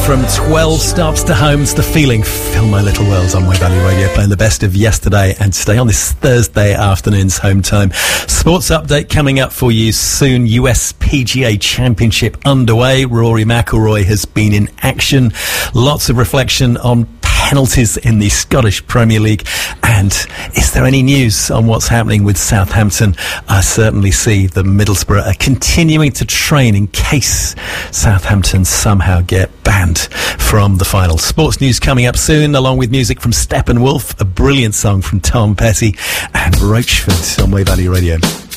from 12 stops to homes, the feeling, fill my little worlds on Wave Valley Radio, playing the best of yesterday and today on this Thursday afternoon's home time. Sports update coming up for you soon. US PGA Championship underway. Rory McIlroy has been in action. Lots of reflection on penalties in the Scottish Premier League. And is there any news on what's happening with Southampton? I certainly see the Middlesbrough are continuing to train in case Southampton somehow get banned from the final. Sports news coming up soon, along with music from Steppenwolf, a brilliant song from Tom Petty, and Roachford on Wave Valley Radio.